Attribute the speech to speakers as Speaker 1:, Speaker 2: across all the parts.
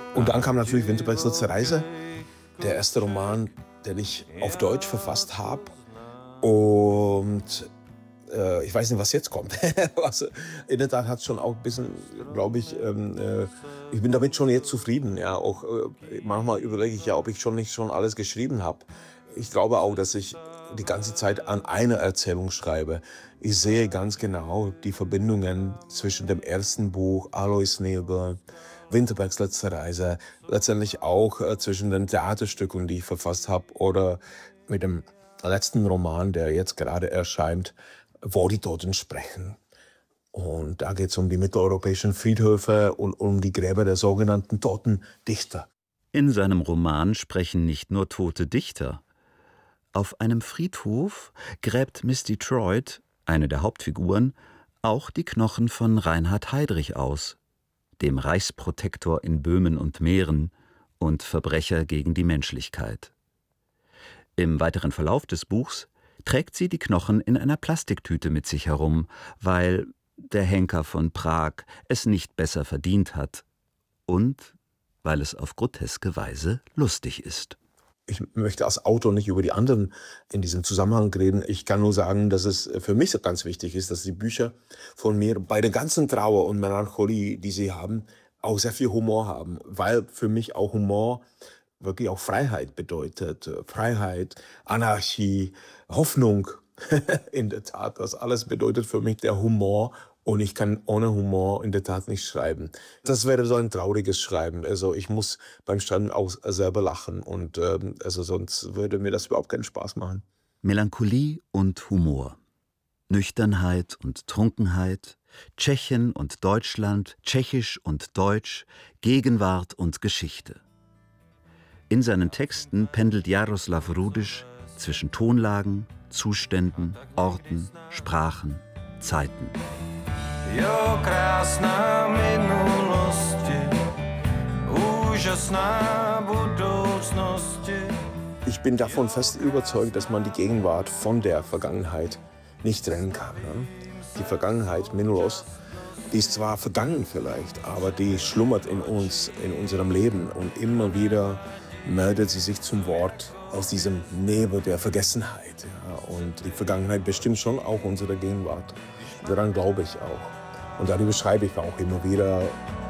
Speaker 1: Und dann kam natürlich Winterbergs letzte Reise, der erste Roman, den ich auf Deutsch verfasst habe. Und ich weiß nicht, was jetzt kommt. Also, in der Tat hat es schon auch ein bisschen, glaube ich, ich bin damit schon jetzt zufrieden. Ja, auch manchmal überlege ich ja, ob ich nicht schon alles geschrieben habe. Ich glaube auch, dass ich die ganze Zeit an einer Erzählung schreibe. Ich sehe ganz genau die Verbindungen zwischen dem ersten Buch, Alois Nebel, Winterbergs letzte Reise, letztendlich auch zwischen den Theaterstücken, die ich verfasst habe, oder mit dem letzten Roman, der jetzt gerade erscheint, Wo die Toten sprechen. Und da geht es um die mitteleuropäischen Friedhöfe und um die Gräber der sogenannten toten Dichter.
Speaker 2: In seinem Roman sprechen nicht nur tote Dichter. Auf einem Friedhof gräbt Miss Detroit, eine der Hauptfiguren, auch die Knochen von Reinhard Heydrich aus, dem Reichsprotektor in Böhmen und Mähren und Verbrecher gegen die Menschlichkeit. Im weiteren Verlauf des Buchs trägt sie die Knochen in einer Plastiktüte mit sich herum, weil der Henker von Prag es nicht besser verdient hat und weil es auf groteske Weise lustig ist.
Speaker 1: Ich möchte als Autor nicht über die anderen in diesem Zusammenhang reden. Ich kann nur sagen, dass es für mich ganz wichtig ist, dass die Bücher von mir bei der ganzen Trauer und Melancholie, die sie haben, auch sehr viel Humor haben. Weil für mich auch Humor wirklich auch Freiheit bedeutet. Freiheit, Anarchie, Hoffnung. In der Tat, das alles bedeutet für mich der Humor. Und ich kann ohne Humor in der Tat nicht schreiben. Das wäre so ein trauriges Schreiben. Also ich muss beim Schreiben auch selber lachen. Und also sonst würde mir das überhaupt keinen Spaß machen.
Speaker 2: Melancholie und Humor. Nüchternheit und Trunkenheit. Tschechien und Deutschland. Tschechisch und Deutsch. Gegenwart und Geschichte. In seinen Texten pendelt Jaroslav Rudysch zwischen Tonlagen, Zuständen, Orten, Sprachen, Zeiten.
Speaker 1: Ich bin davon fest überzeugt, dass man die Gegenwart von der Vergangenheit nicht trennen kann. Ne? Die Vergangenheit, Minulos, die ist zwar vergangen vielleicht, aber die schlummert in uns, in unserem Leben. Und immer wieder meldet sie sich zum Wort aus diesem Nebel der Vergessenheit. Ja? Und die Vergangenheit bestimmt schon auch unsere Gegenwart. Daran glaube ich auch. Und darüber schreibe ich auch immer wieder.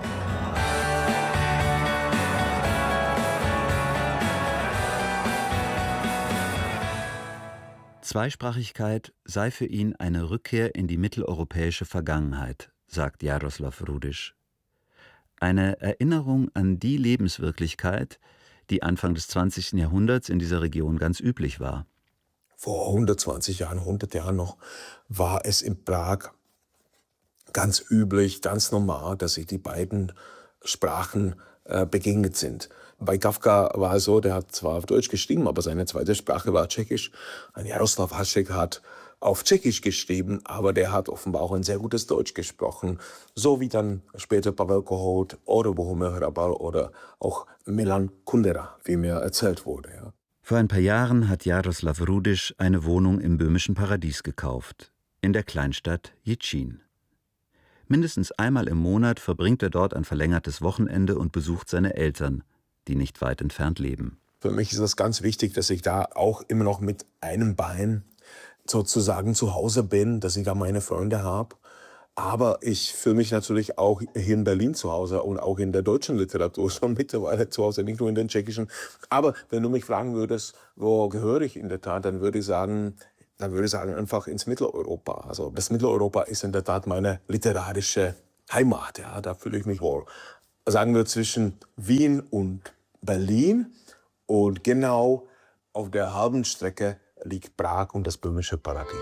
Speaker 2: Zweisprachigkeit sei für ihn eine Rückkehr in die mitteleuropäische Vergangenheit, sagt Jaroslav Rudysch. Eine Erinnerung an die Lebenswirklichkeit, die Anfang des 20. Jahrhunderts in dieser Region ganz üblich war.
Speaker 1: Vor 120 Jahren, 100 Jahren noch, war es in Prag ganz üblich, ganz normal, dass sich die beiden Sprachen begegnet sind. Bei Kafka war es so, der hat zwar auf Deutsch geschrieben, aber seine zweite Sprache war Tschechisch. Ein Jaroslav Hašek hat auf Tschechisch geschrieben, aber der hat offenbar auch ein sehr gutes Deutsch gesprochen. So wie dann später Pavel Kohout oder Bohumil Hrabal oder auch Milan Kundera, wie mir erzählt wurde. Ja.
Speaker 2: Vor ein paar Jahren hat Jaroslav Rudysch eine Wohnung im böhmischen Paradies gekauft, in der Kleinstadt Jičín. Mindestens einmal im Monat verbringt er dort ein verlängertes Wochenende und besucht seine Eltern, die nicht weit entfernt leben.
Speaker 1: Für mich ist es ganz wichtig, dass ich da auch immer noch mit einem Bein sozusagen zu Hause bin, dass ich da meine Freunde habe. Aber ich fühle mich natürlich auch hier in Berlin zu Hause und auch in der deutschen Literatur schon mittlerweile zu Hause, nicht nur in den tschechischen. Aber wenn du mich fragen würdest, wo gehöre ich in der Tat, dann würde ich sagen einfach ins Mitteleuropa. Also das Mitteleuropa ist in der Tat meine literarische Heimat. Ja, da fühle ich mich wohl. Sagen wir zwischen Wien und Berlin. Und genau auf der halben Strecke liegt Prag und das böhmische Paradies.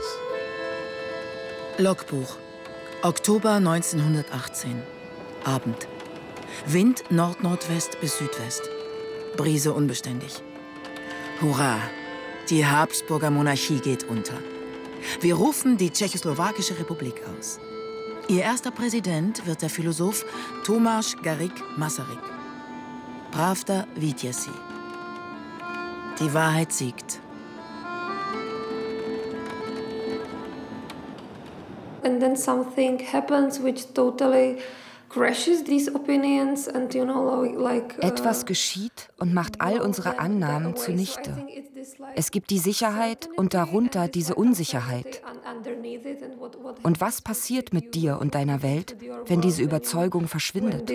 Speaker 3: Logbuch. Oktober 1918. Abend. Wind Nord-Nordwest bis Südwest. Brise unbeständig. Hurra! Die Habsburger Monarchie geht unter. Wir rufen die Tschechoslowakische Republik aus. Ihr erster Präsident wird der Philosoph Tomáš Garrigue Masaryk. Pravda vítězí. Die Wahrheit siegt.
Speaker 4: And then something happens which totally Etwas geschieht und macht all unsere Annahmen zunichte. Es gibt die Sicherheit und darunter diese Unsicherheit. Und was passiert mit dir und deiner Welt, wenn diese Überzeugung verschwindet?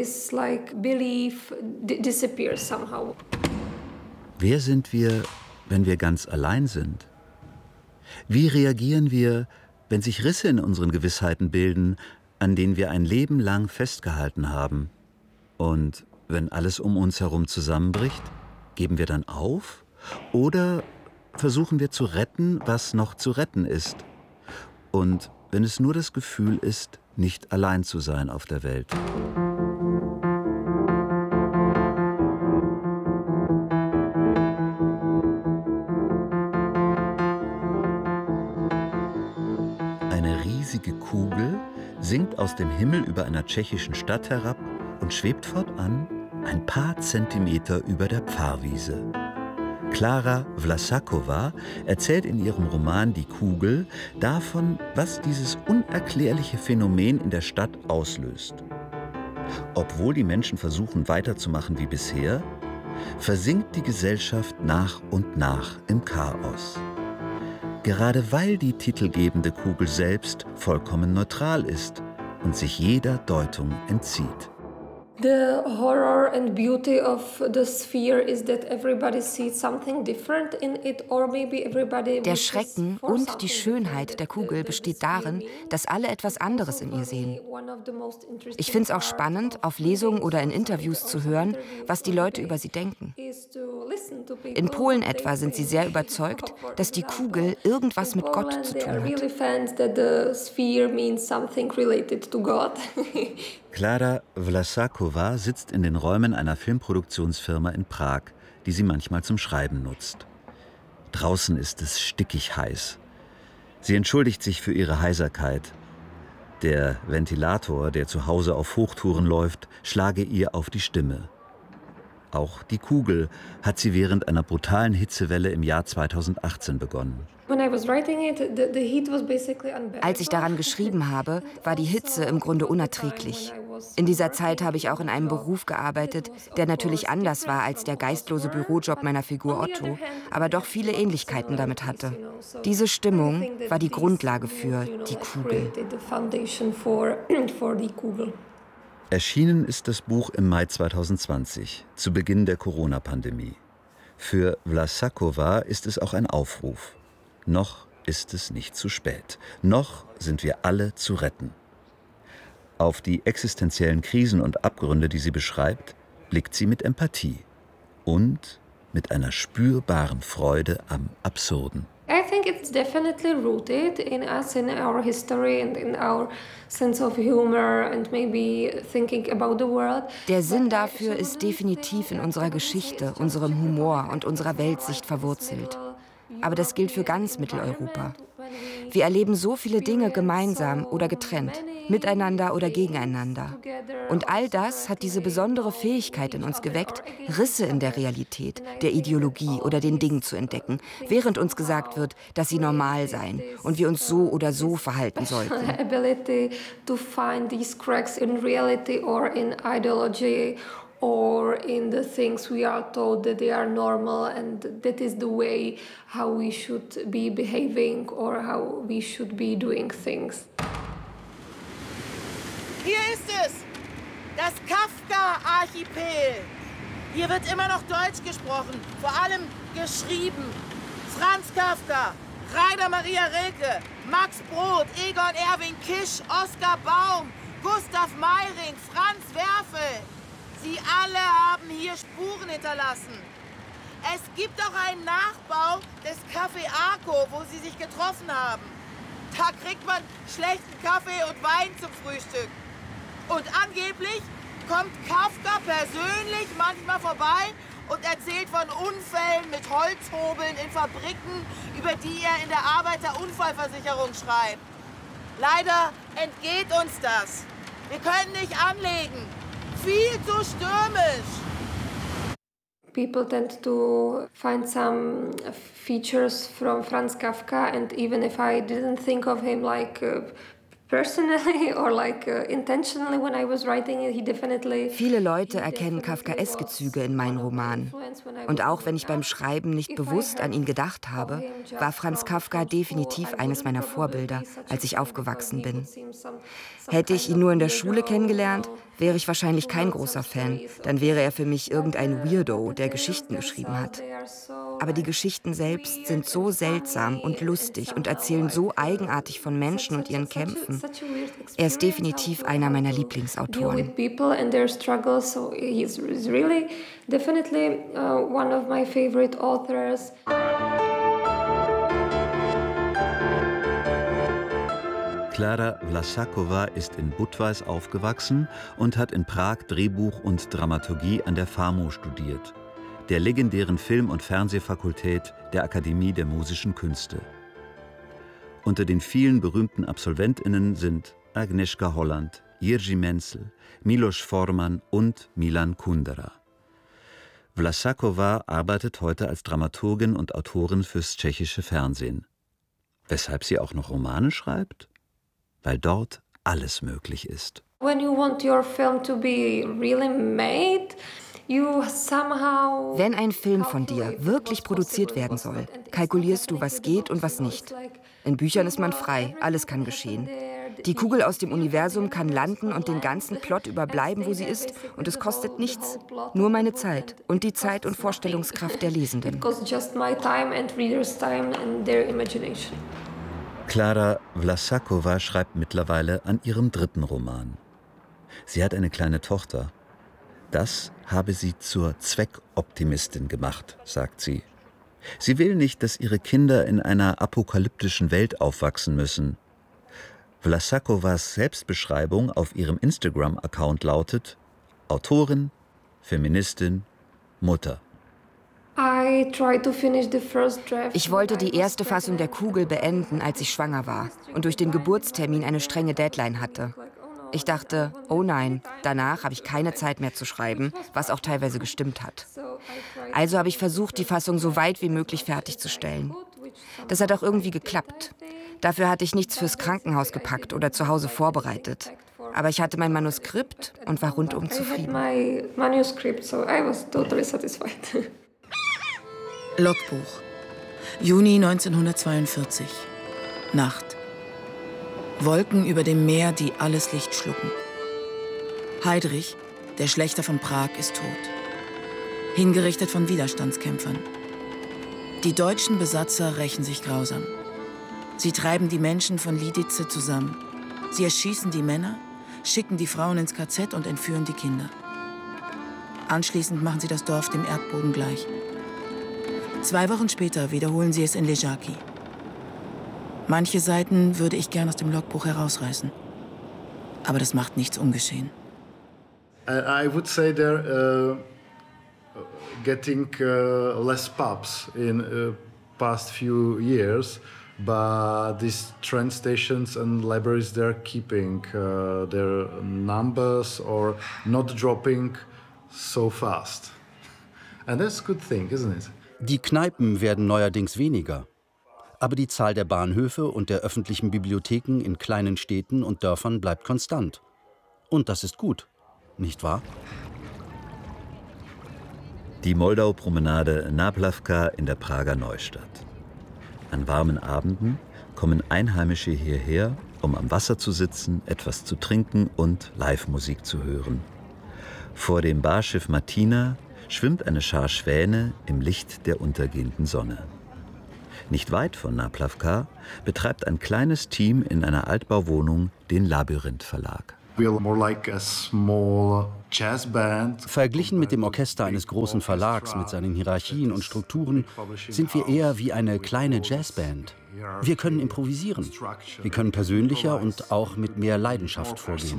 Speaker 2: Wer sind wir, wenn wir ganz allein sind? Wie reagieren wir, wenn sich Risse in unseren Gewissheiten bilden, an denen wir ein Leben lang festgehalten haben? Und wenn alles um uns herum zusammenbricht, geben wir dann auf? Oder versuchen wir zu retten, was noch zu retten ist? Und wenn es nur das Gefühl ist, nicht allein zu sein auf der Welt. Eine riesige Kugel sinkt aus dem Himmel über einer tschechischen Stadt herab und schwebt fortan ein paar Zentimeter über der Pfarrwiese. Klara Vlasakova erzählt in ihrem Roman Die Kugel davon, was dieses unerklärliche Phänomen in der Stadt auslöst. Obwohl die Menschen versuchen, weiterzumachen wie bisher, versinkt die Gesellschaft nach und nach im Chaos. Gerade weil die titelgebende Kugel selbst vollkommen neutral ist und sich jeder Deutung entzieht.
Speaker 5: The horror and beauty of the sphere is that everybody sees something different in it, or maybe everybody.
Speaker 4: Der Schrecken und die Schönheit der Kugel besteht darin, dass alle etwas anderes in ihr sehen. Ich finde es auch spannend, auf Lesungen oder in Interviews zu hören, was die Leute über sie denken. In Polen etwa sind sie sehr überzeugt, dass die Kugel irgendwas mit Gott zu tun hat.
Speaker 2: Klara Vlasakova sitzt in den Räumen einer Filmproduktionsfirma in Prag, die sie manchmal zum Schreiben nutzt. Draußen ist es stickig heiß. Sie entschuldigt sich für ihre Heiserkeit. Der Ventilator, der zu Hause auf Hochtouren läuft, schlage ihr auf die Stimme. Auch die Kugel hat sie während einer brutalen Hitzewelle im Jahr 2018 begonnen.
Speaker 4: Als ich daran geschrieben habe, war die Hitze im Grunde unerträglich. In dieser Zeit habe ich auch in einem Beruf gearbeitet, der natürlich anders war als der geistlose Bürojob meiner Figur Otto, aber doch viele Ähnlichkeiten damit hatte. Diese Stimmung war die Grundlage für Die Kugel.
Speaker 2: Erschienen ist das Buch im Mai 2020, zu Beginn der Corona-Pandemie. Für Vlasakova ist es auch ein Aufruf. Noch ist es nicht zu spät. Noch sind wir alle zu retten. Auf die existenziellen Krisen und Abgründe, die sie beschreibt, blickt sie mit Empathie und mit einer spürbaren Freude am Absurden.
Speaker 5: I think it's definitely rooted in us, in our history and in our sense of humor and maybe thinking about the world.
Speaker 4: Der Sinn dafür ist definitiv in unserer Geschichte, unserem Humor und unserer Weltsicht verwurzelt. Aber das gilt für ganz Mitteleuropa. Wir erleben so viele Dinge gemeinsam oder getrennt, miteinander oder gegeneinander. Und all das hat diese besondere Fähigkeit in uns geweckt, Risse in der Realität, der Ideologie oder den Dingen zu entdecken, während uns gesagt wird, dass sie normal seien und wir uns so oder so verhalten sollten.
Speaker 5: Or in the things we are told that they are normal and that is the way how we should be behaving or how we should be doing things.
Speaker 6: Hier ist es, das Kafka-Archipel. Hier wird immer noch Deutsch gesprochen, vor allem geschrieben. Franz Kafka, Rainer Maria Rilke, Max Brod, Egon Erwin Kisch, Oskar Baum, Gustav Meiring, Franz Werfel. Sie alle haben hier Spuren hinterlassen. Es gibt auch einen Nachbau des Café Arco, wo sie sich getroffen haben. Da kriegt man schlechten Kaffee und Wein zum Frühstück. Und angeblich kommt Kafka persönlich manchmal vorbei und erzählt von Unfällen mit Holzhobeln in Fabriken, über die er in der Arbeiterunfallversicherung schreibt. Leider entgeht uns das. Wir können nicht anlegen. Viel zu stürmisch.
Speaker 5: People tend to find some features from Franz Kafka, and even if I didn't think of him like
Speaker 4: Viele Leute erkennen kafkaeske Züge in meinen Romanen. Und auch wenn ich beim Schreiben nicht bewusst an ihn gedacht habe, war Franz Kafka definitiv eines meiner Vorbilder, als ich aufgewachsen bin. Hätte ich ihn nur in der Schule kennengelernt, wäre ich wahrscheinlich kein großer Fan. Dann wäre er für mich irgendein Weirdo, der Geschichten geschrieben hat. Aber die Geschichten selbst sind so seltsam und lustig und erzählen so eigenartig von Menschen und ihren Kämpfen. Er ist definitiv einer meiner Lieblingsautoren.
Speaker 2: Klára Vlasák ist in Budweis aufgewachsen und hat in Prag Drehbuch und Dramaturgie an der FAMU studiert, der legendären Film- und Fernsehfakultät der Akademie der Musischen Künste. Unter den vielen berühmten AbsolventInnen sind Agnieszka Holland, Jiří Menzel, Miloš Forman und Milan Kundera. Vlasáková arbeitet heute als Dramaturgin und Autorin fürs tschechische Fernsehen. Weshalb sie auch noch Romane schreibt? Weil dort alles möglich ist.
Speaker 5: When you want your film to be really made,
Speaker 4: wenn ein Film von dir wirklich produziert werden soll, kalkulierst du, was geht und was nicht. In Büchern ist man frei, alles kann geschehen. Die Kugel aus dem Universum kann landen und den ganzen Plot überbleiben, wo sie ist, und es kostet nichts. Nur meine Zeit und die Zeit und Vorstellungskraft der Lesenden.
Speaker 2: Klára Vlasák schreibt mittlerweile an ihrem 3. Roman. Sie hat eine kleine Tochter. Das habe sie zur Zweckoptimistin gemacht, sagt sie. Sie will nicht, dass ihre Kinder in einer apokalyptischen Welt aufwachsen müssen. Vlasákovas Selbstbeschreibung auf ihrem Instagram-Account lautet: Autorin, Feministin, Mutter.
Speaker 4: Ich wollte die erste Fassung der Kugel beenden, als ich schwanger war und durch den Geburtstermin eine strenge Deadline hatte. Ich dachte, oh nein, danach habe ich keine Zeit mehr zu schreiben, was auch teilweise gestimmt hat. Also habe ich versucht, die Fassung so weit wie möglich fertigzustellen. Das hat auch irgendwie geklappt. Dafür hatte ich nichts fürs Krankenhaus gepackt oder zu Hause vorbereitet. Aber ich hatte mein Manuskript und war rundum zufrieden.
Speaker 3: Logbuch. Juni 1942. Nacht. Wolken über dem Meer, die alles Licht schlucken. Heidrich, der Schlächter von Prag, ist tot. Hingerichtet von Widerstandskämpfern. Die deutschen Besatzer rächen sich grausam. Sie treiben die Menschen von Lidice zusammen. Sie erschießen die Männer, schicken die Frauen ins KZ und entführen die Kinder. Anschließend machen sie das Dorf dem Erdboden gleich. 2 Wochen später wiederholen sie es in Ležáky. Manche Seiten würde ich gern aus dem Logbuch herausreißen. Aber das macht nichts ungeschehen.
Speaker 7: I would say they're getting less pubs in past few years, but these train stations and libraries, they're keeping their numbers or not dropping so fast. And that's a good thing, isn't it?
Speaker 8: Die Kneipen werden neuerdings weniger. Aber die Zahl der Bahnhöfe und der öffentlichen Bibliotheken in kleinen Städten und Dörfern bleibt konstant. Und das ist gut, nicht wahr?
Speaker 2: Die Moldau-Promenade Náplavka in der Prager Neustadt. An warmen Abenden kommen Einheimische hierher, um am Wasser zu sitzen, etwas zu trinken und Live-Musik zu hören. Vor dem Barschiff Martina schwimmt eine Schar Schwäne im Licht der untergehenden Sonne. Nicht weit von Náplavka betreibt ein kleines Team in einer Altbauwohnung den Labyrinth-Verlag.
Speaker 8: Verglichen mit dem Orchester eines großen Verlags mit seinen Hierarchien und Strukturen sind wir eher wie eine kleine Jazzband. Wir können improvisieren. Wir können persönlicher und auch mit mehr Leidenschaft vorgehen.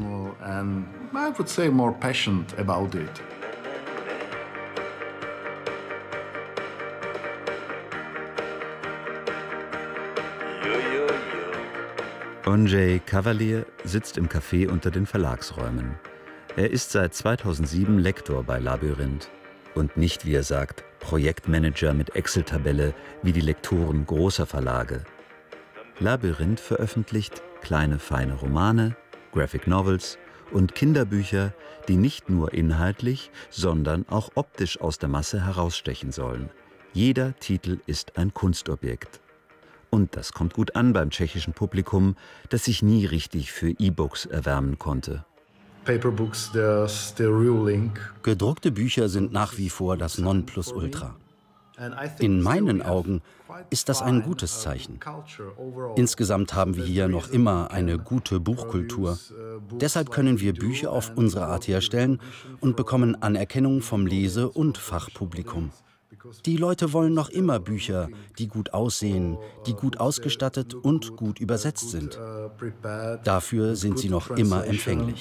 Speaker 2: Ondřej Cavalier sitzt im Café unter den Verlagsräumen. Er ist seit 2007 Lektor bei Labyrinth und nicht, wie er sagt, Projektmanager mit Excel-Tabelle wie die Lektoren großer Verlage. Labyrinth veröffentlicht kleine, feine Romane, Graphic Novels und Kinderbücher, die nicht nur inhaltlich, sondern auch optisch aus der Masse herausstechen sollen. Jeder Titel ist ein Kunstobjekt. Und das kommt gut an beim tschechischen Publikum, das sich nie richtig für E-Books erwärmen konnte.
Speaker 7: Paperbooks, they're still ruling.
Speaker 8: Gedruckte Bücher sind nach wie vor das Nonplusultra. In meinen Augen ist das ein gutes Zeichen. Insgesamt haben wir hier noch immer eine gute Buchkultur. Deshalb können wir Bücher auf unsere Art herstellen und bekommen Anerkennung vom Lese- und Fachpublikum. Die Leute wollen noch immer Bücher, die gut aussehen, die gut ausgestattet und gut übersetzt sind. Dafür sind sie noch immer empfänglich.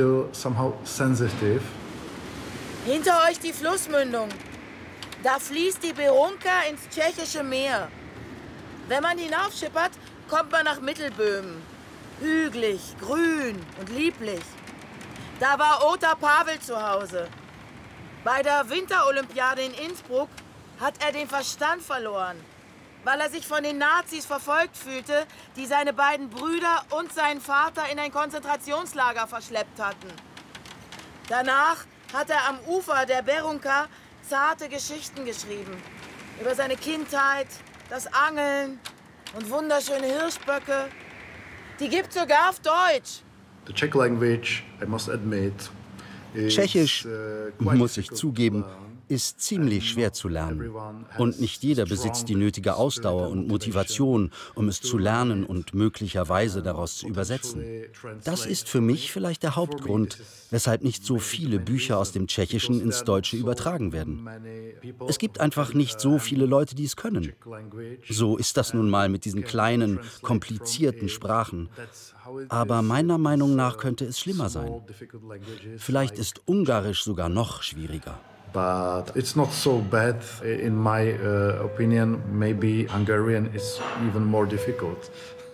Speaker 6: Hinter euch die Flussmündung. Da fließt die Berunka ins Tschechische Meer. Wenn man hinaufschippert, kommt man nach Mittelböhmen. Hügelig, grün und lieblich. Da war Otar Pavel zu Hause. Bei der Winterolympiade in Innsbruck hat er den Verstand verloren, weil er sich von den Nazis verfolgt fühlte, die seine beiden Brüder und seinen Vater in ein Konzentrationslager verschleppt hatten. Danach hat er am Ufer der Berunka zarte Geschichten geschrieben. Über seine Kindheit, das Angeln und wunderschöne Hirschböcke. Die gibt's sogar auf Deutsch.
Speaker 7: The Czech language, I must admit,
Speaker 8: Tschechisch, muss ich zugeben, ist ziemlich schwer zu lernen. Und nicht jeder besitzt die nötige Ausdauer und Motivation, um es zu lernen und möglicherweise daraus zu übersetzen. Das ist für mich vielleicht der Hauptgrund, weshalb nicht so viele Bücher aus dem Tschechischen ins Deutsche übertragen werden. Es gibt einfach nicht so viele Leute, die es können. So ist das nun mal mit diesen kleinen, komplizierten Sprachen. Aber meiner Meinung nach könnte es schlimmer sein. Vielleicht ist Ungarisch sogar noch schwieriger.
Speaker 7: But it's not so bad. In my opinion, maybe Hungarian is even more difficult.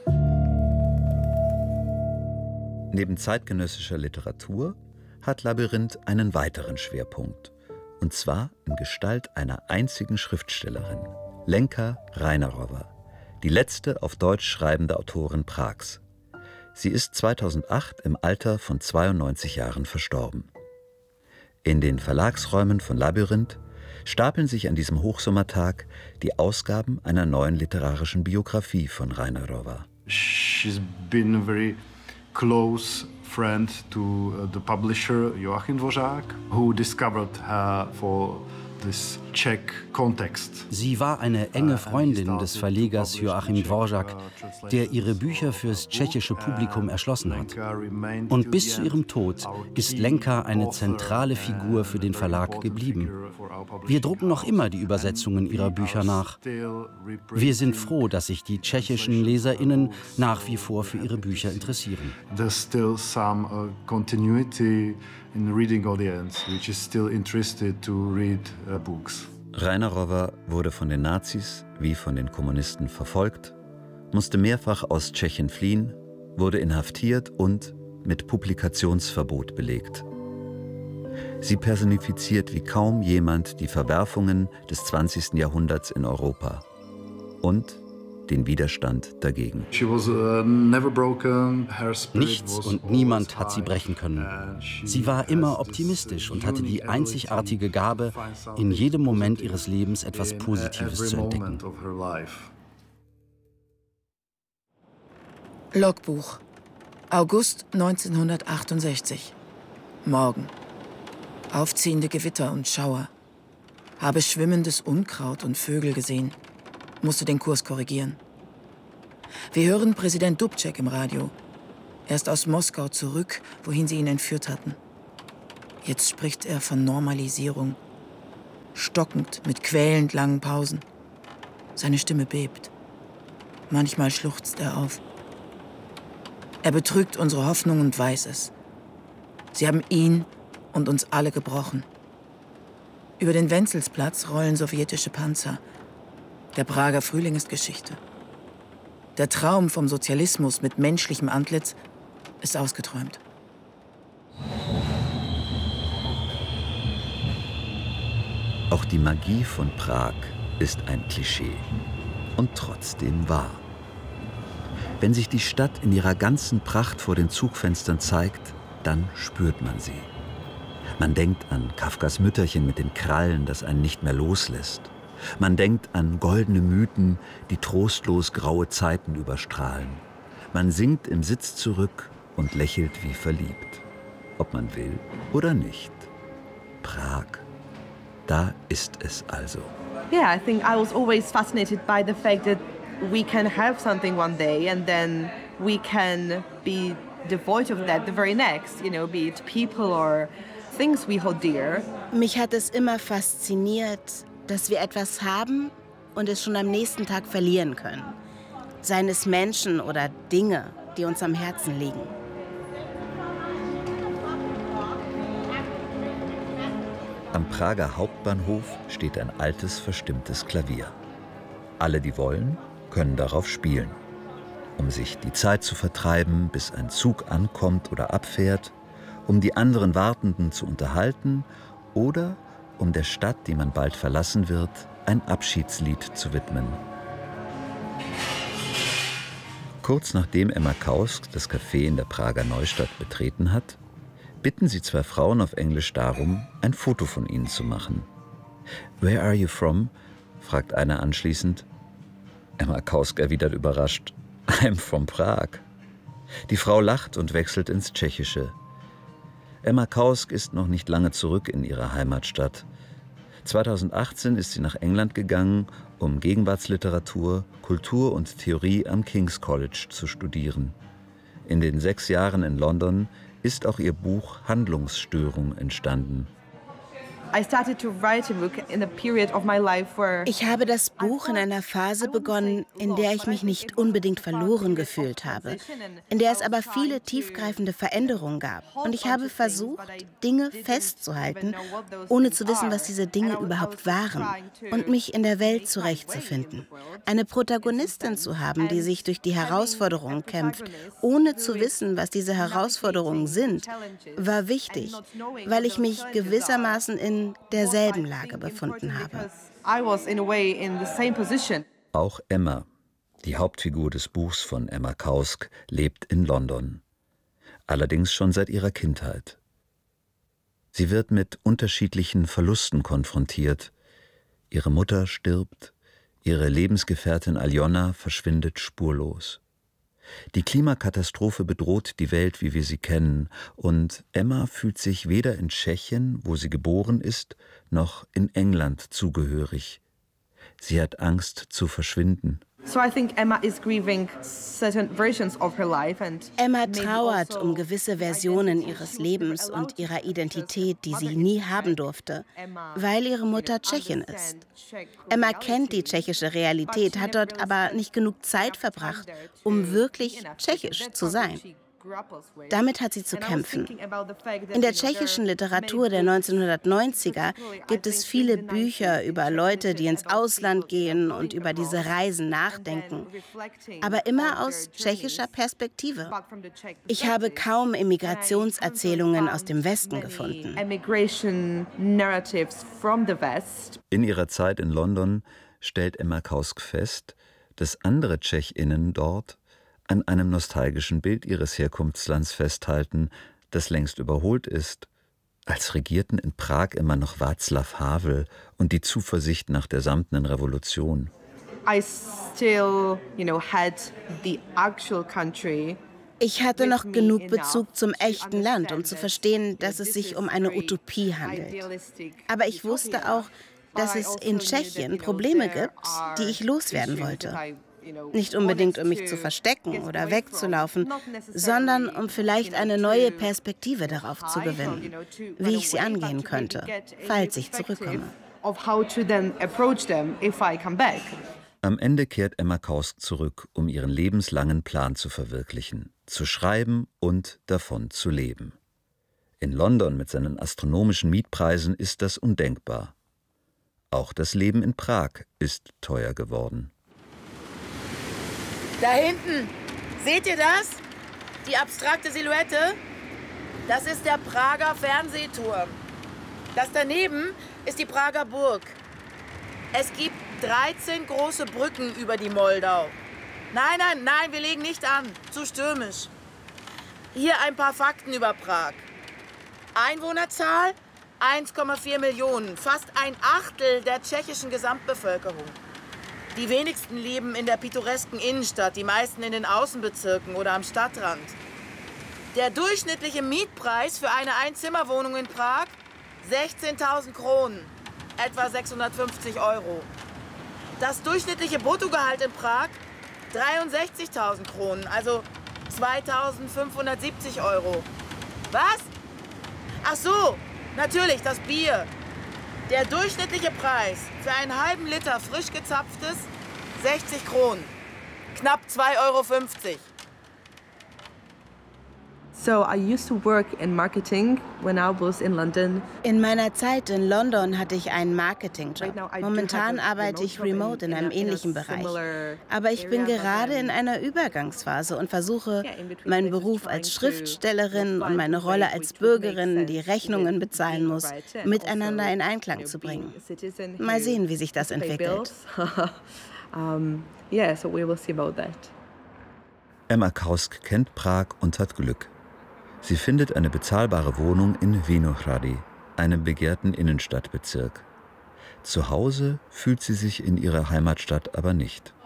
Speaker 2: Neben zeitgenössischer Literatur hat Labyrinth einen weiteren Schwerpunkt. Und zwar in Gestalt einer einzigen Schriftstellerin, Lenka Reinerova, die letzte auf Deutsch schreibende Autorin Prags. Sie ist 2008 im Alter von 92 Jahren verstorben. In den Verlagsräumen von Labyrinth stapeln sich an diesem Hochsommertag die Ausgaben einer neuen literarischen Biografie von Reinerova.
Speaker 7: She's been a very close friend to the publisher Joachim Dvořák, who discovered her for this Czech context.
Speaker 8: Sie war eine enge Freundin des Verlegers Joachim Dvořák, der ihre Bücher fürs tschechische Publikum erschlossen hat. Und bis zu ihrem Tod ist Lenka eine zentrale Figur für den Verlag geblieben. Wir drucken noch immer die Übersetzungen ihrer Bücher nach. Wir sind froh, dass sich die tschechischen LeserInnen nach wie vor für ihre Bücher interessieren.
Speaker 7: There's still some continuity in the reading audience, which is still interested to read books.
Speaker 2: Reinerova wurde von den Nazis wie von den Kommunisten verfolgt, musste mehrfach aus Tschechien fliehen, wurde inhaftiert und mit Publikationsverbot belegt. Sie personifiziert wie kaum jemand die Verwerfungen des 20. Jahrhunderts in Europa und den Widerstand dagegen.
Speaker 8: Nichts und niemand hat sie brechen können. Sie war immer optimistisch und hatte die einzigartige Gabe, in jedem Moment ihres Lebens etwas Positives zu entdecken.
Speaker 3: Logbuch. August 1968. Morgen. Aufziehende Gewitter und Schauer. Habe schwimmendes Unkraut und Vögel gesehen. Musste den Kurs korrigieren. Wir hören Präsident Dubček im Radio. Er ist aus Moskau zurück, wohin sie ihn entführt hatten. Jetzt spricht er von Normalisierung. Stockend, mit quälend langen Pausen. Seine Stimme bebt. Manchmal schluchzt er auf. Er betrügt unsere Hoffnung und weiß es. Sie haben ihn und uns alle gebrochen. Über den Wenzelsplatz rollen sowjetische Panzer. Der Prager Frühling ist Geschichte. Der Traum vom Sozialismus mit menschlichem Antlitz ist ausgeträumt.
Speaker 2: Auch die Magie von Prag ist ein Klischee und trotzdem wahr. Wenn sich die Stadt in ihrer ganzen Pracht vor den Zugfenstern zeigt, dann spürt man sie. Man denkt an Kafkas Mütterchen mit den Krallen, das einen nicht mehr loslässt. Man denkt an goldene Mythen, die trostlos graue Zeiten überstrahlen. Man sinkt im Sitz zurück und lächelt wie verliebt. Ob man will oder nicht. Prag, da ist es also.
Speaker 9: Yeah, I think I was always fascinated by the fact that we can have something one day and then we can be devoid of that the very next, be it people or things we hold dear.
Speaker 10: Mich hat es immer fasziniert, dass wir etwas haben und es schon am nächsten Tag verlieren können. Seien es Menschen oder Dinge, die uns am Herzen liegen.
Speaker 2: Am Prager Hauptbahnhof steht ein altes, verstimmtes Klavier. Alle, die wollen, können darauf spielen. Um sich die Zeit zu vertreiben, bis ein Zug ankommt oder abfährt, um die anderen Wartenden zu unterhalten oder um der Stadt, die man bald verlassen wird, ein Abschiedslied zu widmen. Kurz nachdem Emma Kausk das Café in der Prager Neustadt betreten hat, bitten sie zwei Frauen auf Englisch darum, ein Foto von ihnen zu machen. "Where are you from?" fragt eine anschließend. Emma Kausk erwidert überrascht, "I'm from Prague." Die Frau lacht und wechselt ins Tschechische. Emma Kausk ist noch nicht lange zurück in ihrer Heimatstadt. 2018 ist sie nach England gegangen, um Gegenwartsliteratur, Kultur und Theorie am King's College zu studieren. In den 6 Jahren in London ist auch ihr Buch Handlungsstörung entstanden.
Speaker 10: Ich habe das Buch in einer Phase begonnen, in der ich mich nicht unbedingt verloren gefühlt habe, in der es aber viele tiefgreifende Veränderungen gab. Und ich habe versucht, Dinge festzuhalten, ohne zu wissen, was diese Dinge überhaupt waren, und mich in der Welt zurechtzufinden. Eine Protagonistin zu haben, die sich durch die Herausforderungen kämpft, ohne zu wissen, was diese Herausforderungen sind, war wichtig, weil ich mich gewissermaßen in derselben Lage befunden habe.
Speaker 2: Auch Emma, die Hauptfigur des Buchs von Emma Kausk, lebt in London. Allerdings schon seit ihrer Kindheit. Sie wird mit unterschiedlichen Verlusten konfrontiert. Ihre Mutter stirbt, ihre Lebensgefährtin Aljona verschwindet spurlos. Die Klimakatastrophe bedroht die Welt, wie wir sie kennen, und Emma fühlt sich weder in Tschechien, wo sie geboren ist, noch in England zugehörig. Sie hat Angst zu verschwinden.
Speaker 10: Emma trauert um gewisse Versionen ihres Lebens und ihrer Identität, die sie nie haben durfte, weil ihre Mutter Tschechin ist. Emma kennt die tschechische Realität, hat dort aber nicht genug Zeit verbracht, um wirklich tschechisch zu sein. Damit hat sie zu kämpfen. In der tschechischen Literatur der 1990er gibt es viele Bücher über Leute, die ins Ausland gehen und über diese Reisen nachdenken, aber immer aus tschechischer Perspektive. Ich habe kaum Emigrationserzählungen aus dem Westen gefunden.
Speaker 2: In ihrer Zeit in London stellt Emma Kausk fest, dass andere TschechInnen dort an einem nostalgischen Bild ihres Herkunftslands festhalten, das längst überholt ist, als regierten in Prag immer noch Václav Havel und die Zuversicht nach der samtenen Revolution.
Speaker 10: Ich hatte noch genug Bezug zum echten Land, um zu verstehen, dass es sich um eine Utopie handelt. Aber ich wusste auch, dass es in Tschechien Probleme gibt, die ich loswerden wollte. Nicht unbedingt, um mich zu verstecken oder wegzulaufen, sondern um vielleicht eine neue Perspektive darauf zu gewinnen, wie ich sie angehen könnte, falls ich zurückkomme.
Speaker 2: Am Ende kehrt Emma Kausk zurück, um ihren lebenslangen Plan zu verwirklichen, zu schreiben und davon zu leben. In London mit seinen astronomischen Mietpreisen ist das undenkbar. Auch das Leben in Prag ist teuer geworden.
Speaker 6: Da hinten, seht ihr das? Die abstrakte Silhouette? Das ist der Prager Fernsehturm. Das daneben ist die Prager Burg. Es gibt 13 große Brücken über die Moldau. Nein, wir legen nicht an. Zu stürmisch. Hier ein paar Fakten über Prag. Einwohnerzahl 1,4 Millionen, fast ein Achtel der tschechischen Gesamtbevölkerung. Die wenigsten leben in der pittoresken Innenstadt, die meisten in den Außenbezirken oder am Stadtrand. Der durchschnittliche Mietpreis für eine Einzimmerwohnung in Prag 16.000 Kronen, etwa 650 €. Das durchschnittliche Bruttogehalt in Prag 63.000 Kronen, also 2.570 €. Was? Ach so, natürlich, das Bier. Der durchschnittliche Preis für einen halben Liter frisch gezapftes 60 Kronen, knapp 2,50 €.
Speaker 9: So I used to work in marketing when I was in London.
Speaker 10: In meiner Zeit in London hatte ich einen Marketingjob. Momentan arbeite ich remote in einem ähnlichen Bereich. Aber ich bin gerade in einer Übergangsphase und versuche, meinen Beruf als Schriftstellerin und meine Rolle als Bürgerin, die Rechnungen bezahlen muss, miteinander in Einklang zu bringen. Mal sehen, wie sich das entwickelt.
Speaker 2: Emma Kausk kennt Prag und hat Glück. Sie findet eine bezahlbare Wohnung in Vinohrady, einem begehrten Innenstadtbezirk. Zu Hause fühlt sie sich in ihrer Heimatstadt aber nicht.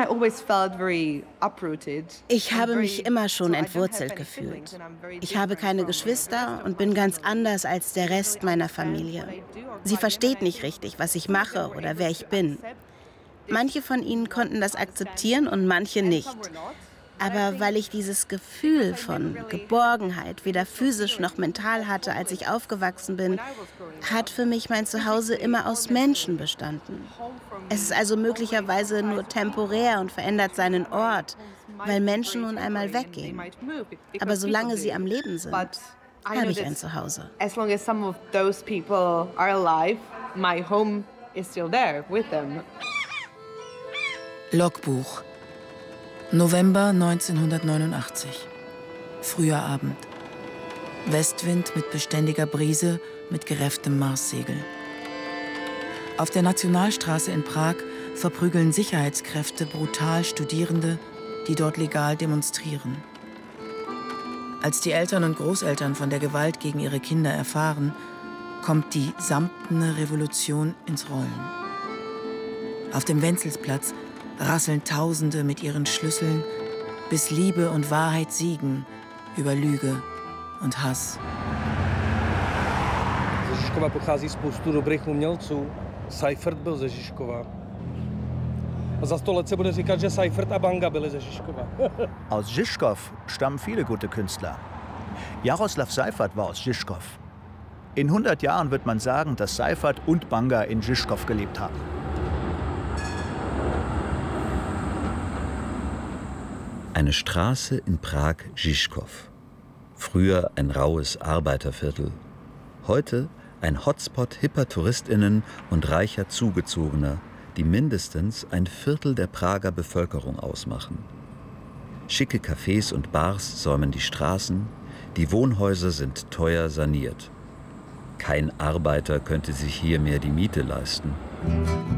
Speaker 10: Ich habe mich immer schon entwurzelt gefühlt. Ich habe keine Geschwister und bin ganz anders als der Rest meiner Familie. Sie versteht nicht richtig, was ich mache oder wer ich bin. Manche von ihnen konnten das akzeptieren und manche nicht. Aber weil ich dieses Gefühl von Geborgenheit weder physisch noch mental hatte, als ich aufgewachsen bin, hat für mich mein Zuhause immer aus Menschen bestanden. Es ist also möglicherweise nur temporär und verändert seinen Ort, weil Menschen nun einmal weggehen. Aber solange sie am Leben sind, habe ich ein Zuhause.
Speaker 9: As long as some of those people are alive, my home is still there with them.
Speaker 3: Logbuch. November 1989. Früher Abend. Westwind mit beständiger Brise, mit gerefftem Marssegel. Auf der Nationalstraße in Prag verprügeln Sicherheitskräfte brutal Studierende, die dort legal demonstrieren. Als die Eltern und Großeltern von der Gewalt gegen ihre Kinder erfahren, kommt die samtene Revolution ins Rollen. Auf dem Wenzelsplatz rasseln Tausende mit ihren Schlüsseln, bis Liebe und Wahrheit siegen über Lüge und Hass.
Speaker 11: Ze Žižkova pochází spoustu dobrých umělců. Seifert byl ze Žižkova. A za 100 let se bude říkat, že Seifert a Banga byli ze Žižkova.
Speaker 12: Aus Žižkov stammen viele gute Künstler. Jaroslav Seifert war aus Žižkov. In 100 Jahren wird man sagen, dass Seifert und Banga in Žižkov gelebt haben.
Speaker 2: Eine Straße in Prag, Žižkov. Früher ein raues Arbeiterviertel. Heute ein Hotspot hipper TouristInnen und reicher Zugezogener, die mindestens ein Viertel der Prager Bevölkerung ausmachen. Schicke Cafés und Bars säumen die Straßen, die Wohnhäuser sind teuer saniert. Kein Arbeiter könnte sich hier mehr die Miete leisten.